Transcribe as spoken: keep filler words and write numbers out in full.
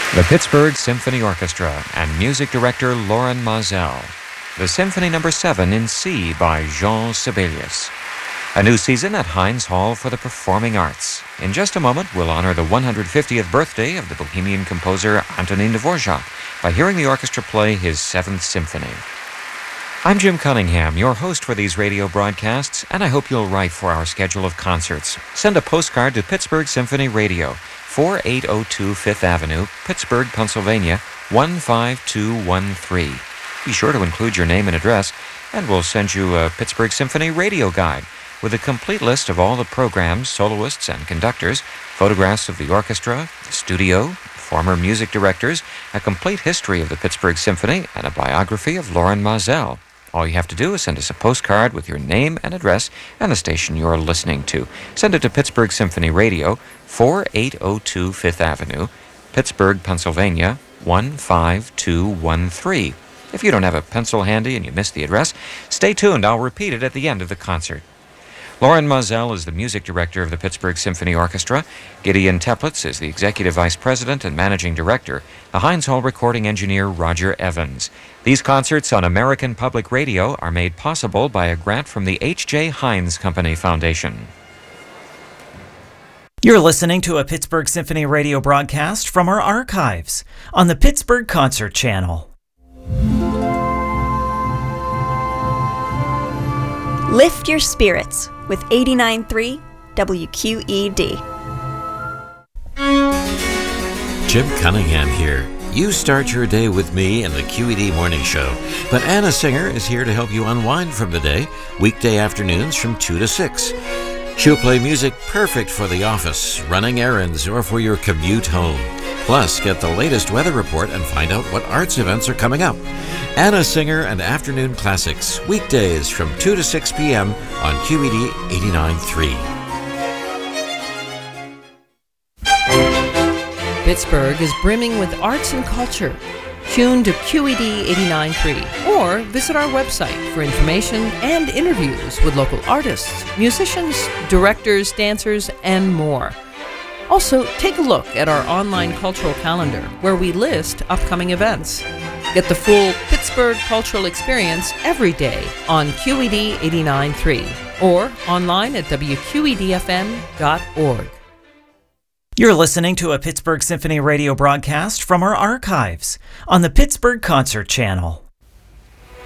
The Pittsburgh Symphony Orchestra and music director Loren Maazel. The Symphony Number seven in C by Jean Sibelius. A new season at Heinz Hall for the Performing Arts. In just a moment, we'll honor the one hundred fiftieth birthday of the Bohemian composer Antonin Dvorak by hearing the orchestra play his Seventh Symphony. I'm Jim Cunningham, your host for these radio broadcasts, and I hope you'll write for our schedule of concerts. Send a postcard to Pittsburgh Symphony Radio, four eight zero two Fifth Avenue, Pittsburgh, Pennsylvania, one five two one three. Be sure to include your name and address, and we'll send you a Pittsburgh Symphony radio guide with a complete list of all the programs, soloists, and conductors, photographs of the orchestra, the studio, former music directors, a complete history of the Pittsburgh Symphony, and a biography of Loren Maazel. All you have to do is send us a postcard with your name and address and the station you're listening to. Send it to Pittsburgh Symphony Radio, four eight zero two Fifth Avenue, Pittsburgh, Pennsylvania, one five two one three. If you don't have a pencil handy and you missed the address, stay tuned. I'll repeat it at the end of the concert. Loren Maazel is the music director of the Pittsburgh Symphony Orchestra. Gideon Teplitz is the executive vice president and managing director. The Heinz Hall recording engineer, Roger Evans. These concerts on American Public Radio are made possible by a grant from the H J. Heinz Company Foundation. You're listening to a Pittsburgh Symphony Radio broadcast from our archives on the Pittsburgh Concert Channel. Lift your spirits with eighty-nine point three W Q E D. Jim Cunningham here. You start your day with me in the Q E D Morning Show. But Anna Singer is here to help you unwind from the day, weekday afternoons from two to six. She'll play music perfect for the office, running errands, or for your commute home. Plus, get the latest weather report and find out what arts events are coming up. Anna Singer and Afternoon Classics, weekdays from two to six p.m. on Q E D eighty-nine point three. Pittsburgh is brimming with arts and culture. Tune to Q E D eighty-nine point three or visit our website for information and interviews with local artists, musicians, directors, dancers, and more. Also, take a look at our online cultural calendar where we list upcoming events. Get the full Pittsburgh cultural experience every day on Q E D eighty-nine point three or online at W Q E D F M dot org. You're listening to a Pittsburgh Symphony Radio broadcast from our archives on the Pittsburgh Concert Channel.